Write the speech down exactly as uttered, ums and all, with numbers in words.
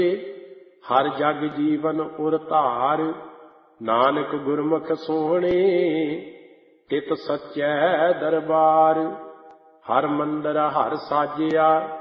ਹਰ ਜਗ ਜੀਵਨ ਉਰ ਧਾਰ, ਨਾਨਕ ਗੁਰਮੁਖ ਸੋਹਣੇ ਤਿਤ ਸੱਚੈ ਦਰਬਾਰ। ਹਰ ਮੰਦਰ ਹਰ ਸਾਜਿਆ